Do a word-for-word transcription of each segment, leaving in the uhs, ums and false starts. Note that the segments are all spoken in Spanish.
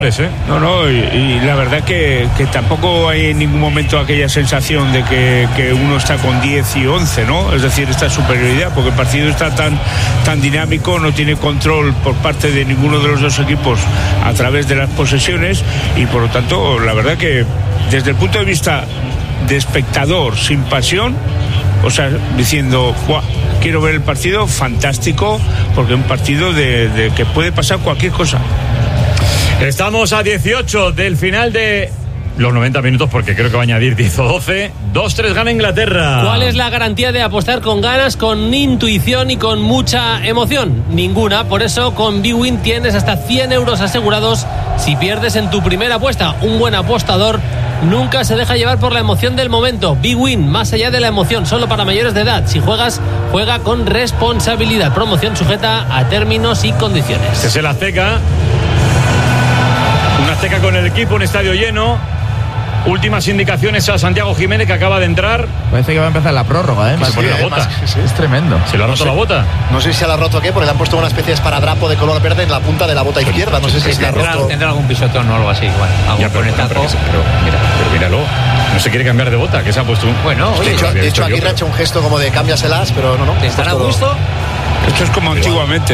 No, no, y, y la verdad que, que tampoco hay en ningún momento aquella sensación de que, que uno está con diez y once, ¿no? Es decir, esta superioridad, porque el partido está tan, tan dinámico, no tiene control por parte de ninguno de los dos equipos a través de las posesiones, y por lo tanto, la verdad que desde el punto de vista de espectador sin pasión, o sea, diciendo, ¡buah! Quiero ver el partido, fantástico, porque es un partido de, de que puede pasar cualquier cosa. Estamos a dieciocho del final de los noventa minutos, porque creo que va a añadir diez o doce. dos tres gana Inglaterra. ¿Cuál es la garantía de apostar con ganas, con intuición y con mucha emoción? Ninguna. Por eso con bwin tienes hasta cien euros asegurados si pierdes en tu primera apuesta. Un buen apostador nunca se deja llevar por la emoción del momento. bwin, más allá de la emoción, solo para mayores de edad. Si juegas, juega con responsabilidad. Promoción sujeta a términos y condiciones. Este es el Azteca. Un Azteca con el equipo, un estadio lleno. Últimas indicaciones a Santiago Jiménez, que acaba de entrar. Parece que va a empezar la prórroga, ¿eh? Se pone la bota. Sí, es tremendo. Se lo ha roto no sé, la bota. No sé si se la ha roto o qué, porque le han puesto una especie de esparadrapo de color verde en la punta de la bota izquierda. No sé si se la ha roto. Tendrá algún pisotón o algo así, igual. Algún Ya, pero, pero, pero, pero, mira, pero míralo. No se quiere cambiar de bota, que se ha puesto un... Bueno, oye, de hecho, de hecho Aguirre ha hecho un gesto como de cámbiaselas, pero no, no. ¿te estará a gusto? Esto es como antiguamente.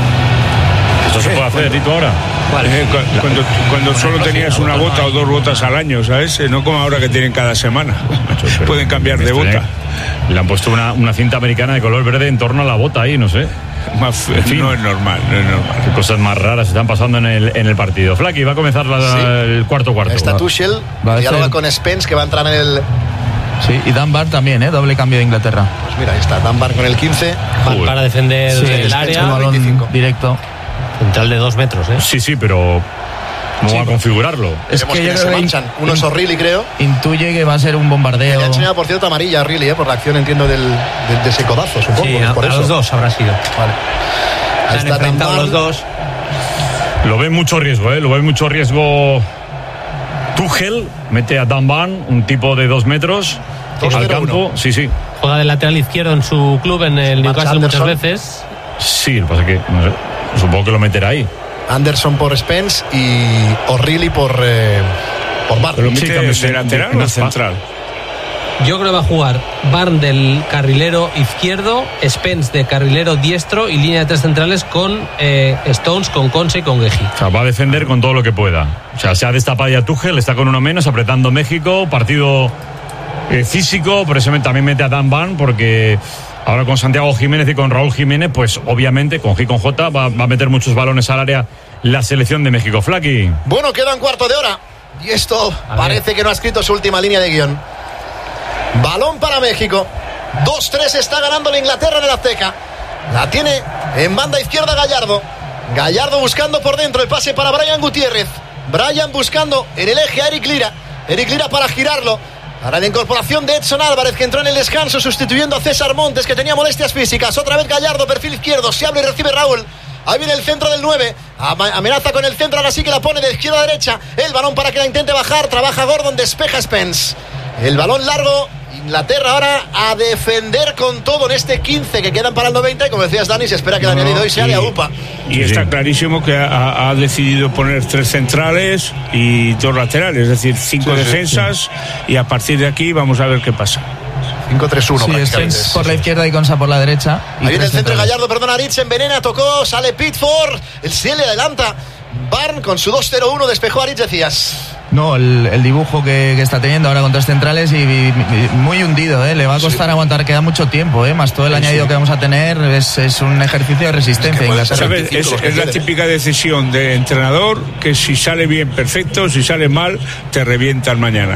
Esto se puede hacer, Tito, ahora. Vale. Eh, cu- cuando cuando solo tenías una bota o dos botas al año, ¿sabes? Eh, No como ahora que tienen cada semana. Pueden cambiar de bota. Le han puesto una, una cinta americana de color verde en torno a la bota ahí, no sé. Más, En fin. no es normal, no es normal. Qué cosas más raras están pasando en el, en el partido. Flaky, va a comenzar la, Sí. el cuarto cuarto. Está Tuchel, Va a dialoga ser- con Spence, que va a entrar en el... Sí, y Dan Barr también, ¿eh? Doble cambio de Inglaterra. Pues mira, ahí está, Dunbar con el quince. Joder. Para defender Sí, el es área. un balón veinticinco. directo. Central de dos metros, ¿eh? Sí, sí, pero ¿cómo va a configurarlo? Es Veremos que yo quiénes creo se que manchan. Uno es O'Reilly, creo. intuye que va a ser un Le bombardeo. ha enseñado, por cierto, amarilla a O'Reilly, ¿eh? Por la acción, entiendo, del, de, de ese codazo, supongo. Sí, pues a, por a eso. los dos habrá sido. Vale. Se Ahí han está enfrentado Dunbar. los dos. Lo ve mucho riesgo, ¿eh? Lo ve mucho riesgo. Tuchel mete a Dan Van, un tipo de dos metros, Dos al cero campo. uno. Sí, sí. Juega de lateral izquierdo en su club, en el Max Newcastle, muchas Anderson. veces. Sí, lo que pasa es que no sé, supongo que lo meterá ahí. Anderson por Spence y O'Reilly por, eh, por Barr. ¿Pero lo Sí, mete cambios de en- lateral en o la fa- central? Yo creo que va a jugar Barn del carrilero izquierdo, Spence de carrilero diestro y línea de tres centrales con eh, Stones, con Conse y con Gueji. O sea, va a defender con todo lo que pueda. O sea, se ha destapado ya Tuchel, está con uno menos, apretando México, partido eh, físico, por eso me- también mete a Dan Van, porque ahora con Santiago Jiménez y con Raúl Jiménez, pues obviamente con G y con J va, va a meter muchos balones al área la selección de México. Flaky. Bueno, queda un cuarto de hora. Y esto parece que no ha escrito su última línea de guión. Balón para México. dos tres está ganando la Inglaterra en el Azteca. La tiene en banda izquierda Gallardo. Gallardo buscando por dentro el pase para Brian Gutiérrez. Brian buscando en el eje a Eric Lira. Eric Lira para girarlo. Para la incorporación de Edson Álvarez, que entró en el descanso sustituyendo a César Montes, que tenía molestias físicas. Otra vez Gallardo, perfil izquierdo. Se abre y recibe Raúl. Ahí viene el centro del nueve. Amenaza con el centro, ahora sí que la pone de izquierda a derecha. El balón para que la intente bajar. Trabaja Gordon, despeja Spence. El balón largo. Inglaterra ahora a defender con todo en este quince que quedan para el noventa. Y como decías, Dani, se espera que el No, añadido hoy sea y- de Aupa. Y Sí, está sí. clarísimo que ha, ha decidido poner tres centrales y dos laterales, es decir, cinco Sí, sí, defensas, y a partir de aquí vamos a ver qué pasa. cinco tres uno Sí, prácticamente. Spence por la izquierda y Consa por la derecha. Y Ahí viene el tres centro de centrales. Gallardo, perdona, Aritz envenena, tocó, sale Pitford. El C le adelanta. Barn con su dos cero uno despejó a Aritz, decías. No, el, el dibujo que, que está teniendo ahora con tres centrales y, y- y muy hundido, ¿eh? Le va a costar aguantar, queda mucho tiempo, ¿eh? Más todo el añadido que vamos a tener, es, es un ejercicio de resistencia. Es que puede Inglaterra. ser ¿Sabes? Es, títulos que es la quiere. típica decisión de entrenador que si sale bien, perfecto, si sale mal, te revientan mañana.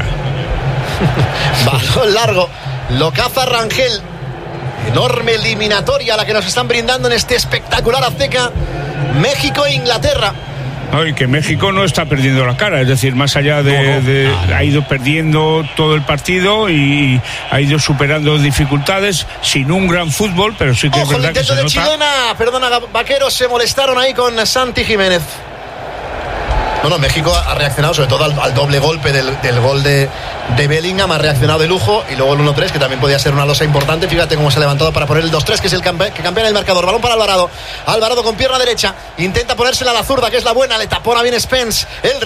Balón largo, lo caza Rangel. Enorme eliminatoria la que nos están brindando en este espectacular Azteca. México e Inglaterra. No, y que México no está perdiendo la cara, es decir, más allá de, No, no. de- ha ido perdiendo todo el partido y ha ido superando dificultades sin un gran fútbol, pero sí que Ojo, es el verdad que intento se de nota. chilena. Perdona, Vaqueros, se molestaron ahí con Santi Jiménez. No, no, México ha reaccionado sobre todo al, al doble golpe del, del gol de, de Bellingham, ha reaccionado de lujo, y luego el uno tres, que también podía ser una losa importante. Fíjate cómo se ha levantado para poner el dos tres, que es el campe, que campea el marcador. Balón para Alvarado. Alvarado con pierna derecha, intenta ponérsela a la zurda, que es la buena, le tapona bien Spence. El